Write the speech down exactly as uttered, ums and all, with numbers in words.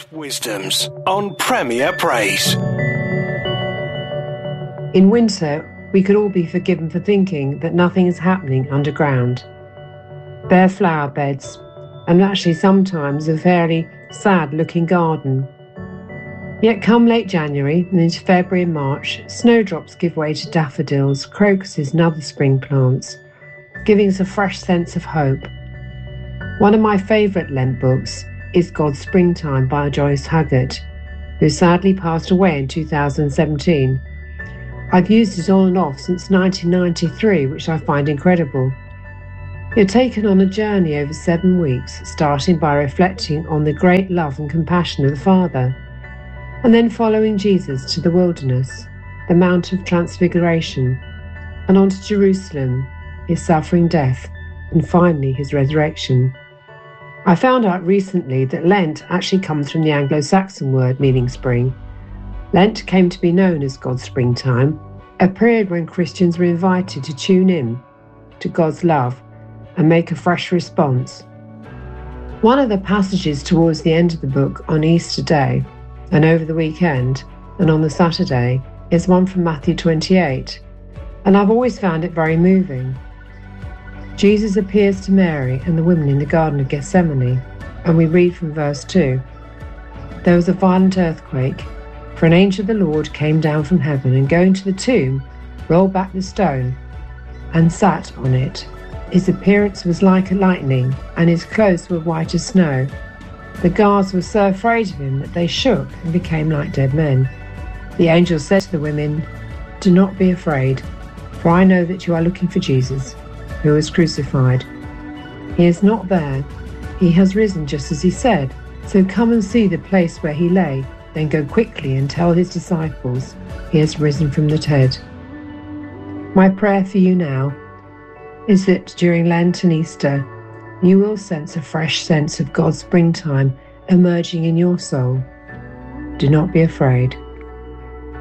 Wisdoms on Premier Praise. In winter, we could all be forgiven for thinking that nothing is happening underground. Bare flower beds, and actually sometimes a fairly sad-looking garden. Yet come late January and into February and March, snowdrops give way to daffodils, crocuses and other spring plants, giving us a fresh sense of hope. One of my favourite Lent books is God's Springtime by Joyce Haggart, who sadly passed away in two thousand seventeen. I've used it on and off since nineteen ninety-three, which I find incredible. You're taken on a journey over seven weeks, starting by reflecting on the great love and compassion of the Father, and then following Jesus to the wilderness, the Mount of Transfiguration, and on to Jerusalem, his suffering death, and finally his resurrection. I found out recently that Lent actually comes from the Anglo-Saxon word meaning spring. Lent came to be known as God's Springtime, a period when Christians were invited to tune in to God's love and make a fresh response. One of the passages towards the end of the book on Easter Day and over the weekend and on the Saturday is one from Matthew twenty-eight, and I've always found it very moving. Jesus appears to Mary and the women in the Garden of Gethsemane, and we read from verse two. There was a violent earthquake, for an angel of the Lord came down from heaven and going to the tomb, rolled back the stone and sat on it. His appearance was like a lightning, and his clothes were white as snow. The guards were so afraid of him that they shook and became like dead men. The angel said to the women, "Do not be afraid, for I know that you are looking for Jesus, who was crucified. He is not there. He has risen just as he said. So come and see the place where he lay. Then go quickly and tell his disciples, he has risen from the dead." My prayer for you now is that during Lent and Easter, you will sense a fresh sense of God's springtime emerging in your soul. Do not be afraid.